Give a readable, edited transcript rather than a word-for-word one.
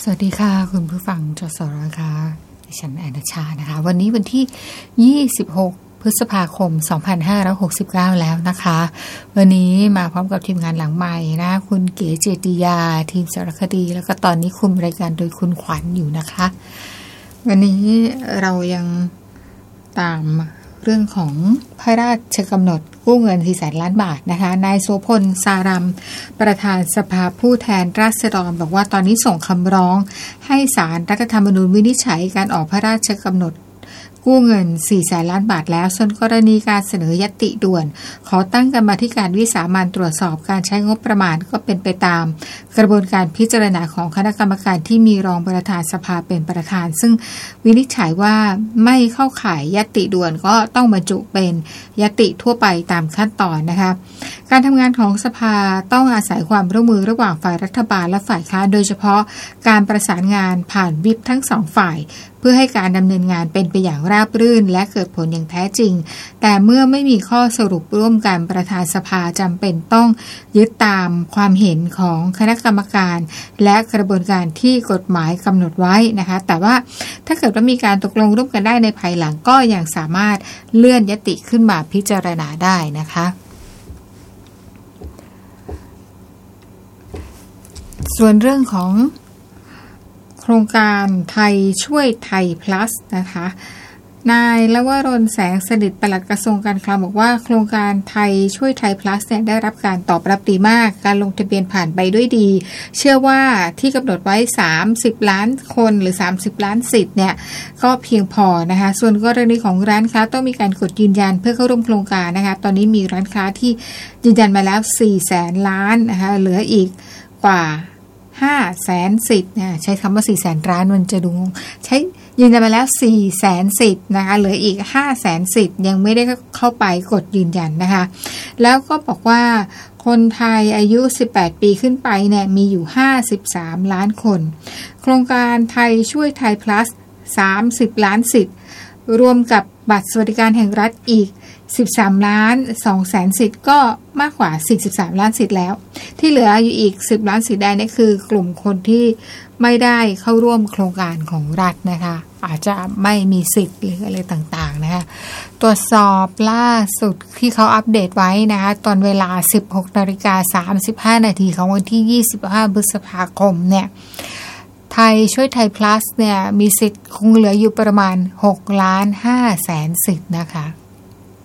สวัสดีค่ะคุณผู้ฟังจสรค่ะดิฉันอนุชานะคะวันนี้วันที่26พฤษภาคม2569แล้วนะคะวันนี้มาพร้อมกับทีมงานหลังใหม่นะคุณเก๋เจติยาทีมสารคดีแล้วก็ตอนนี้คุมรายการโดยคุณขวัญอยู่นะคะวันนี้เรายังตามเรื่องของพระราชกำหนดกู้เงิน 400,000 ล้านบาทนะคะนายโสพลสารัมประธานสภาผู้แทนราษฎรบอกว่าตอนนี้ส่งคำร้องให้ศาลรัฐธรรมนูญวินิจฉัยการออกพระราชกำหนดกู้เงิน 400,000 ล้านบาทแล้วส่วนกรณีการเสนอยติด่วนขอตั้งกรรมาธิการวิสามัญตรวจสอบการใช้งบประมาณก็เป็นไปตามกระบวนการพิจารณาของคณะกรรมการที่มีรองประธานสภาเป็นประธานซึ่งวินิจฉัยว่าไม่เข้าข่ายยติด่วนก็ต้องบรรจุเป็นยติทั่วไปตามขั้นตอนนะคะการทำงานของสภาต้องอาศัยความร่วมมือระหว่างฝ่ายรัฐบาลและฝ่ายค้านโดยเฉพาะการประสานงานผ่านวิปทั้งสองฝ่ายเพื่อให้การดำเนินงานเป็นไปอย่างราบรื่นและเกิดผลอย่างแท้จริงแต่เมื่อไม่มีข้อสรุปร่วมกันประธานสภาจำเป็นต้องยึดตามความเห็นของคณะกรรมการและกระบวนการที่กฎหมายกำหนดไว้นะคะแต่ว่าถ้าเกิดว่ามีการตกลงร่วมกันได้ในภายหลังก็ยังสามารถเลื่อนยติขึ้นมาพิจารณาได้นะคะส่วนเรื่องของโครงการไทยช่วยไทย plus นะคะนายลวรนแสงสนิทปลัดกระทรวงการคลังบอกว่าโครงการไทยช่วยไทย plus เนี่ยได้รับการตอบรับดีมากการลงทะเบียนผ่านไปด้วยดีเชื่อว่าที่กำหนดไว้30ล้านคนหรือ30ล้านสิทธิ์เนี่ยก็เพียงพอนะคะส่วนกรณีของร้านค้าต้องมีการกดยืนยันเพื่อเข้าร่วมโครงการนะคะตอนนี้มีร้านค้าที่ยืนยันมาแล้ว400,000 ล้านนะคะเหลืออีกกว่า500,000 สิทธิ์ใช้คำว่า400,000 ล้านมันจะดูใช้ยืนยันมาแล้ว400,000 สิทธิ์นะคะเหลืออีก500,000 สิทธิ์ยังไม่ได้เข้าไปกดยืนยันนะคะแล้วก็บอกว่าคนไทยอายุ18ปีขึ้นไปเนี่ยมีอยู่53ล้านคนโครงการไทยช่วยไทย plus 30ล้านสิทธิ์รวมกับบัตรสวัสดิการแห่งรัฐอีก13ล้าน2แสนสิทธิ์ก็มากกว่า43ล้านสิทธิ์แล้วที่เหลืออยู่อีก10ล้านสิทธิ์ได้นี่คือกลุ่มคนที่ไม่ได้เข้าร่วมโครงการของรัฐนะคะอาจจะไม่มีสิทธิ์หรืออะไรต่างๆนะคะตรวจสอบล่าสุดที่เขาอัปเดตไว้นะคะตอนเวลา 16:35 นาทีของวันที่25พฤษภาคมเนี่ยไทยช่วยไทย plus เนี่ยมีสิทธิ์คงเหลืออยู่ประมาณ6.5 ล้านสิทธิ์นะคะ